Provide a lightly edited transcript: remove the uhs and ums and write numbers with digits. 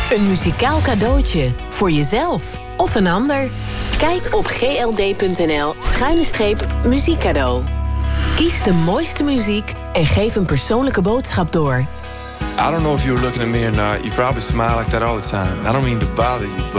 Een muzikaal cadeautje voor jezelf of een ander. Kijk op gld.nl/muziekcadeau. Kies de mooiste muziek en geef een persoonlijke boodschap door. I don't know if you were looking at me or not. You probably smile like that all the time. I don't mean to bother you, but